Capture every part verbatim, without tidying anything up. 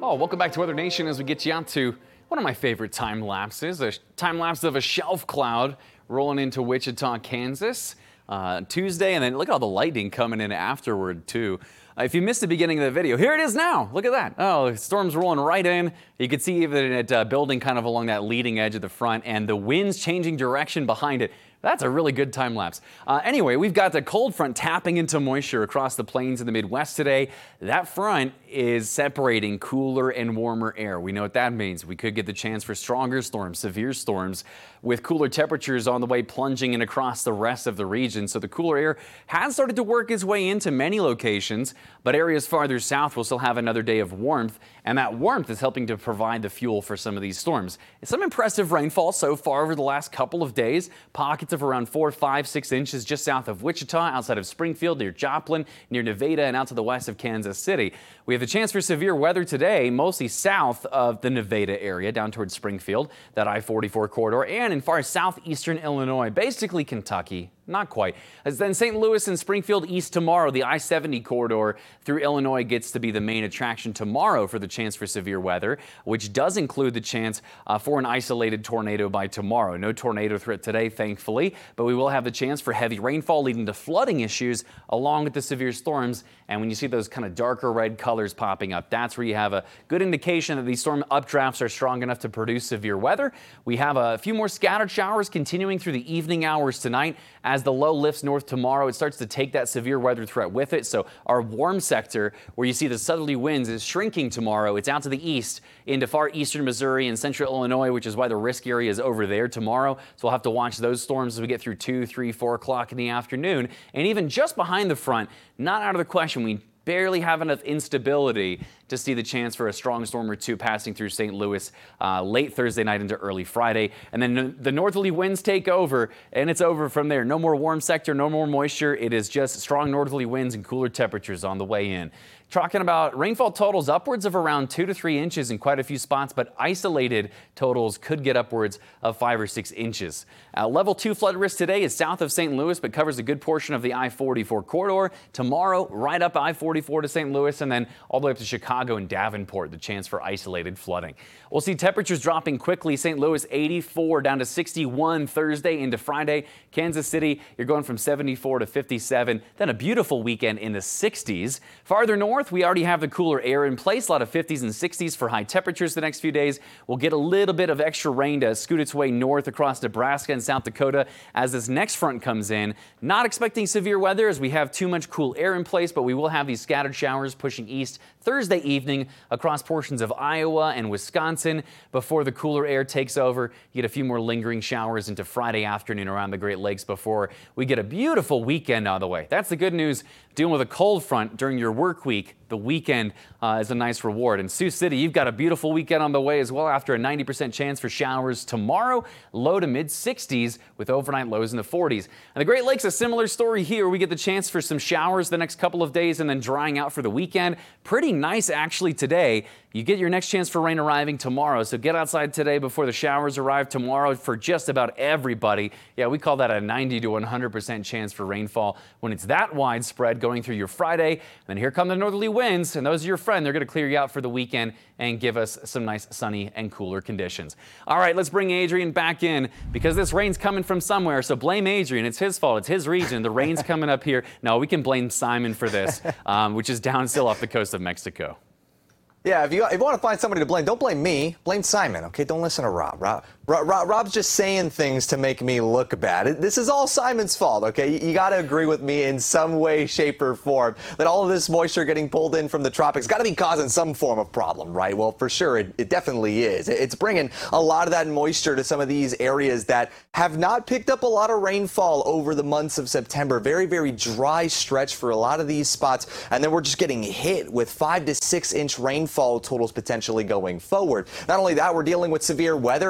Oh, welcome back to Weather Nation as we get you out to one of my favorite time lapses, a time lapse of a shelf cloud rolling into Wichita, Kansas, uh, Tuesday, and then look at all the lightning coming in afterward too. Uh, if you missed the beginning of the video, here it is now. Look at that. Oh, the storm's rolling right in. You can see even it uh, building kind of along that leading edge of the front, and the wind's changing direction behind it. That's a really good time lapse. Uh, anyway, we've got the cold front tapping into moisture across the plains in the Midwest today. That front is separating cooler and warmer air. We know what that means. We could get the chance for stronger storms, severe storms, with cooler temperatures on the way plunging in across the rest of the region. So the cooler air has started to work its way into many locations, but areas farther south will still have another day of warmth, and that warmth is helping to provide the fuel for some of these storms. Some impressive rainfall so far over the last couple of days. Pockets of around four, five, six inches just south of Wichita, outside of Springfield, near Joplin, near Nevada, and out to the west of Kansas City. We have the chance for severe weather today, mostly south of the Nevada area, down towards Springfield, that I forty-four corridor, and in far southeastern Illinois, basically Kentucky. Not quite. As then Saint Louis and Springfield east tomorrow, the I seventy corridor through Illinois gets to be the main attraction tomorrow for the chance for severe weather, which does include the chance uh, for an isolated tornado by tomorrow. No tornado threat today, thankfully, but we will have the chance for heavy rainfall leading to flooding issues along with the severe storms. And when you see those kind of darker red colors popping up, that's where you have a good indication that these storm updrafts are strong enough to produce severe weather. We have a few more scattered showers continuing through the evening hours tonight. As the low lifts north tomorrow, it starts to take that severe weather threat with it. So our warm sector, where you see the southerly winds, is shrinking tomorrow. It's out to the east into far eastern Missouri and central Illinois, which is why the risk area is over there tomorrow. So we'll have to watch those storms as we get through two, three, four o'clock in the afternoon. And even just behind the front, not out of the question, we barely have enough instability to see the chance for a strong storm or two passing through Saint Louis uh, late Thursday night into early Friday. And then the northerly winds take over, and it's over from there. No more warm sector, no more moisture. It is just strong northerly winds and cooler temperatures on the way in. Talking about rainfall totals upwards of around two to three inches in quite a few spots, but isolated totals could get upwards of five or six inches. Uh, level two flood risk today is south of Saint Louis, but covers a good portion of the I forty-four corridor. Tomorrow, right up I forty-four to Saint Louis, and then all the way up to Chicago and Davenport, the chance for isolated flooding. We'll see temperatures dropping quickly. Saint Louis eighty-four down to sixty-one Thursday into Friday. Kansas City, you're going from seventy-four to fifty-seven. Then a beautiful weekend in the sixties. Farther north, we already have the cooler air in place. A lot of fifties and sixties for high temperatures the next few days. We'll get a little bit of extra rain to scoot its way north across Nebraska and South Dakota as this next front comes in. Not expecting severe weather as we have too much cool air in place, but we will have these scattered showers pushing east Thursday evening across portions of Iowa and Wisconsin before the cooler air takes over. You get a few more lingering showers into Friday afternoon around the Great Lakes before we get a beautiful weekend out of the way. That's the good news. Dealing with a cold front during your work week, the weekend uh, is a nice reward. In Sioux City, you've got a beautiful weekend on the way as well after a ninety percent chance for showers tomorrow, low to mid sixties with overnight lows in the forties. And the Great Lakes, a similar story here. We get the chance for some showers the next couple of days and then drying out for the weekend. Pretty nice actually today. You get your next chance for rain arriving tomorrow, so get outside today before the showers arrive tomorrow for just about everybody. Yeah, we call that a ninety to one hundred percent chance for rainfall when it's that widespread going through your Friday. And then here come the northerly winds, and those are your friend. They're going to clear you out for the weekend and give us some nice sunny and cooler conditions. All right, let's bring Adrian back in because this rain's coming from somewhere, so blame Adrian. It's his fault. It's his region. The rain's coming up here. No, we can blame Simon for this, um, which is down still off the coast of Mexico. Yeah, if you, if you want to find somebody to blame, don't blame me. Blame Simon, okay? Don't listen to Rob. Rob, Rob. Rob's just saying things to make me look bad. This is all Simon's fault, okay? You, you got to agree with me in some way, shape, or form that all of this moisture getting pulled in from the tropics got to be causing some form of problem, right? Well, for sure, it, it definitely is. It's bringing a lot of that moisture to some of these areas that have not picked up a lot of rainfall over the months of September. Very, very dry stretch for a lot of these spots, and then we're just getting hit with five to six inch rainfall totals potentially going forward. Not only that, we're dealing with severe weather out in places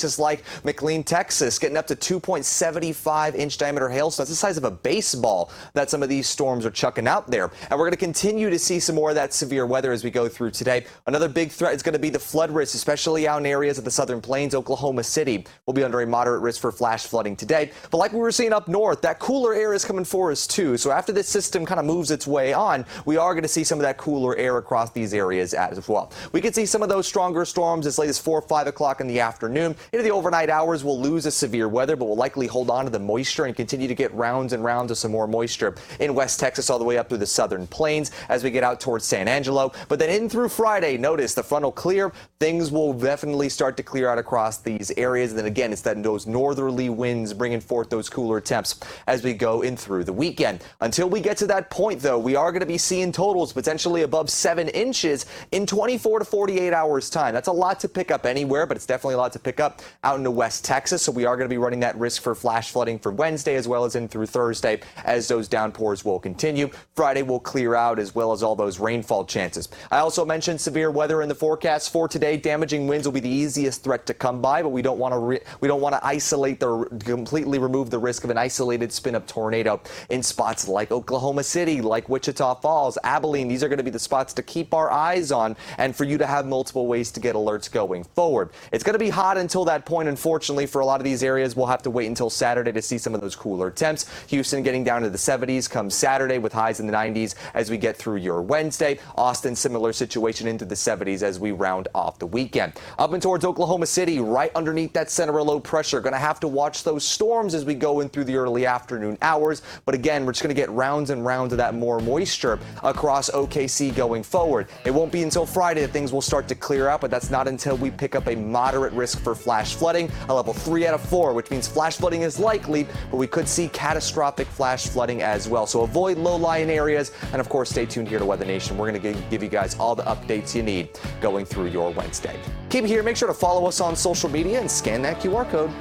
places like McLean, Texas, getting up to two point seven five inch diameter hailstones. That's the size of a baseball that some of these storms are chucking out there. And we're going to continue to see some more of that severe weather as we go through today. Another big threat is going to be the flood risk, especially out in areas of the southern plains. Oklahoma City will be under a moderate risk for flash flooding today. But like we were seeing up north, that cooler air is coming for us too. So after this system kind of moves its way on, we are going to see some of that cooler air across these areas as well. We could see some of those stronger storms as late as four or five o'clock in the afternoon. Into the overnight hours, we'll lose a severe weather, but we'll likely hold on to the moisture and continue to get rounds and rounds of some more moisture in West Texas all the way up through the southern plains as we get out towards San Angelo. But then in through Friday, notice the front will clear. Things will definitely start to clear out across these areas. And then again, it's that those northerly winds bringing forth those cooler temps as we go in through the weekend. Until we get to that point, though, we are going to be seeing totals potentially above seven inches in twenty-four to forty-eight hours time. That's a lot to pick up anywhere, but it's definitely a lot to pick up out into West Texas. So we are going to be running that risk for flash flooding for Wednesday as well as in through Thursday as those downpours will continue. Friday will clear out as well as all those rainfall chances. I also mentioned severe weather in the forecast for today. Damaging winds will be the easiest threat to come by, but we don't want to re- we don't want to isolate the completely remove the risk of an isolated spin-up tornado in spots like Oklahoma City, like Wichita Falls, Abilene. These are going to be the spots to keep our eyes on and for you to have multiple ways to get alerts going forward. It's going to be hot until that point. Unfortunately, for a lot of these areas, we'll have to wait until Saturday to see some of those cooler temps. Houston getting down to the seventies come Saturday with highs in the nineties as we get through your Wednesday. Austin, similar situation into the seventies as we round off the weekend. Up and towards Oklahoma City, right underneath that center of low pressure. Going to have to watch those storms as we go in through the early afternoon hours. But again, we're just going to get rounds and rounds of that more moisture across O K C going forward. It won't be until Friday that things will start to clear out, but that's not until we pick up a moderate risk for flash flooding, a level three out of four, which means flash flooding is likely, but we could see catastrophic flash flooding as well. So avoid low-lying areas, and of course, stay tuned here to Weather Nation. We're going to give you guys all the updates you need going through your Wednesday. Keep it here. Make sure to follow us on social media and scan that Q R code.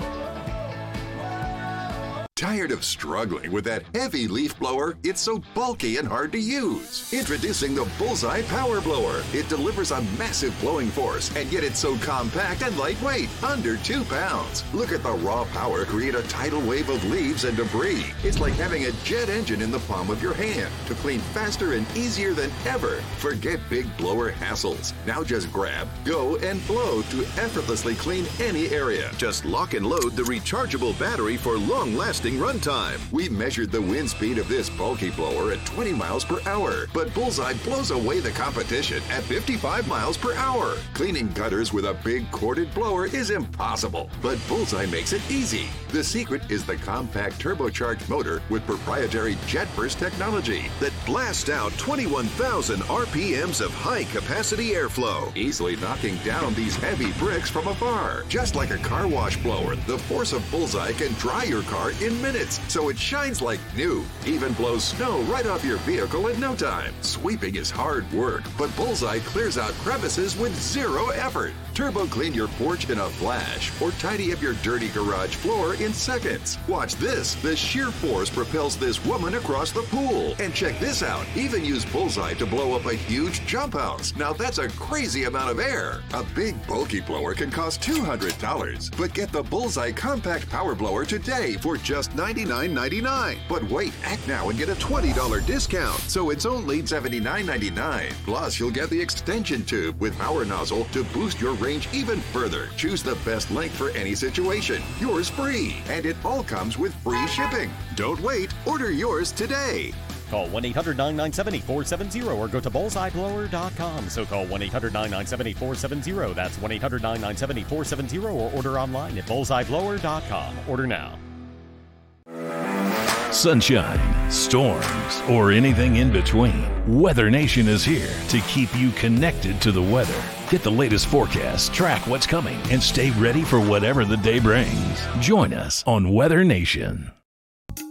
Tired of struggling with that heavy leaf blower? It's so bulky and hard to use. Introducing the Bullseye Power Blower. It delivers a massive blowing force, and yet it's so compact and lightweight, under two pounds. Look at the raw power create a tidal wave of leaves and debris. It's like having a jet engine in the palm of your hand to clean faster and easier than ever. Forget big blower hassles. Now just grab, go, and blow to effortlessly clean any area. Just lock and load the rechargeable battery for long-lasting runtime. We measured the wind speed of this bulky blower at twenty miles per hour, but Bullseye blows away the competition at fifty-five miles per hour. Cleaning gutters with a big corded blower is impossible, but Bullseye makes it easy. The secret is the compact turbocharged motor with proprietary jet burst technology that blasts out twenty-one thousand R P Ms of high-capacity airflow, easily knocking down these heavy bricks from afar. Just like a car wash blower, the force of Bullseye can dry your car in minutes, so it shines like new. Even blows snow right off your vehicle in no time. Sweeping is hard work, but Bullseye clears out crevices with zero effort. Turbo clean your porch in a flash, or tidy up your dirty garage floor in seconds. Watch this. The sheer force propels this woman across the pool. And check this out. Even use Bullseye to blow up a huge jump house. Now that's a crazy amount of air. A big bulky blower can cost two hundred dollars, but get the Bullseye Compact Power Blower today for just ninety-nine ninety-nine. But wait, act now and get a twenty dollars discount. So it's only seventy-nine ninety-nine. Plus, you'll get the extension tube with power nozzle to boost your range even further. Choose the best length for any situation. Yours free. And it all comes with free shipping. Don't wait. Order yours today. Call one eight hundred nine nine seven four seven zero or go to bullseye blower dot com. So call one eight hundred nine nine seven four seven zero. That's one eight hundred nine nine seven four seven zero or order online at bullseye blower dot com. Order now. Sunshine, storms, or anything in between, Weather Nation is here to keep you connected to the weather. Get the latest forecast, track what's coming, and stay ready for whatever the day brings. Join us on Weather Nation.